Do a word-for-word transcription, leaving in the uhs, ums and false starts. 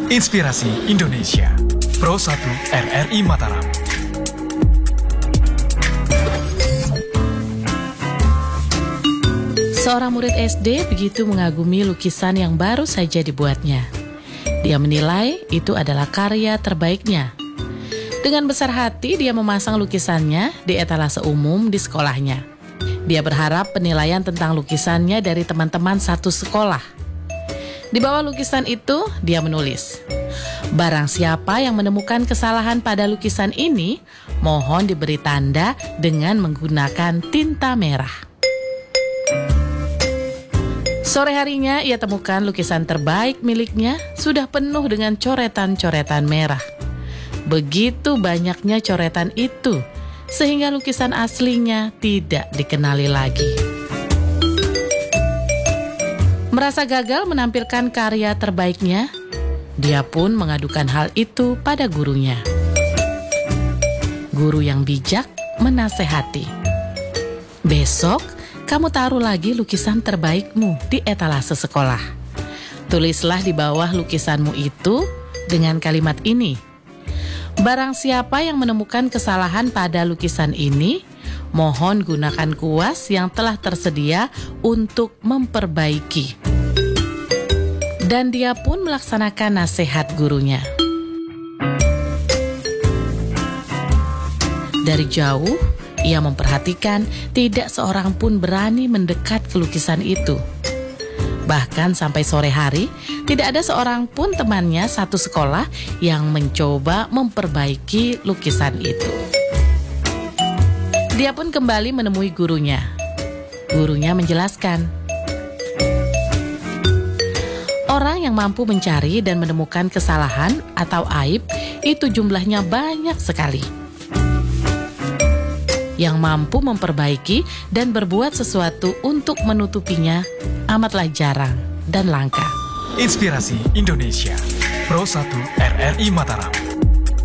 Inspirasi Indonesia Pro satu R R I Mataram. Seorang murid S D begitu mengagumi lukisan yang baru saja dibuatnya. Dia menilai itu adalah karya terbaiknya. Dengan besar hati dia memasang lukisannya di etalase umum di sekolahnya. Dia berharap penilaian tentang lukisannya dari teman-teman satu sekolah. Di bawah lukisan itu dia menulis, "Barang siapa yang menemukan kesalahan pada lukisan ini, mohon diberi tanda dengan menggunakan tinta merah." Sore harinya ia temukan lukisan terbaik miliknya sudah penuh dengan coretan-coretan merah. Begitu banyaknya coretan itu, sehingga lukisan aslinya tidak dikenali lagi. Merasa gagal menampilkan karya terbaiknya, dia pun mengadukan hal itu pada gurunya. Guru yang bijak menasehati, "Besok, kamu taruh lagi lukisan terbaikmu di etalase sekolah. Tulislah di bawah lukisanmu itu dengan kalimat ini, barang siapa yang menemukan kesalahan pada lukisan ini, mohon gunakan kuas yang telah tersedia untuk memperbaiki." Dan dia pun melaksanakan nasihat gurunya. Dari jauh, ia memperhatikan tidak seorang pun berani mendekat ke lukisan itu. Bahkan sampai sore hari, tidak ada seorang pun temannya satu sekolah yang mencoba memperbaiki lukisan itu. Dia pun kembali menemui gurunya. Gurunya menjelaskan, orang yang mampu mencari dan menemukan kesalahan atau aib itu jumlahnya banyak sekali. Yang mampu memperbaiki dan berbuat sesuatu untuk menutupinya amatlah jarang dan langka. Inspirasi Indonesia Pro satu R R I Mataram.